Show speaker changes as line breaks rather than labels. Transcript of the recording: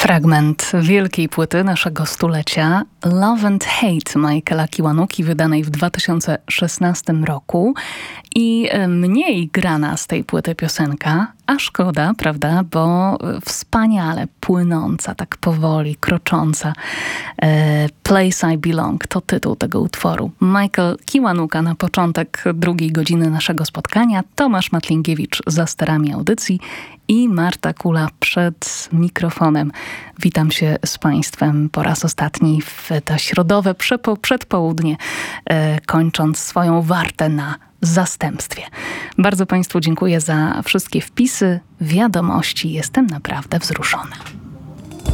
Fragment wielkiej płyty naszego stulecia Love and Hate Michaela Kiwanuki, wydanej w 2016 roku. I mniej grana z tej płyty piosenka, a szkoda, prawda, bo wspaniale płynąca, tak powoli, krocząca. Place I Belong to tytuł tego utworu. Michael Kiwanuka na początek drugiej godziny naszego spotkania, Tomasz Matlingiewicz za sterami audycji i Marta Kula przed mikrofonem. Witam się z Państwem po raz ostatni w to środowe przedpołudnie, kończąc swoją wartę na zastępstwie. Bardzo Państwu dziękuję za wszystkie wpisy, wiadomości. Jestem naprawdę wzruszona.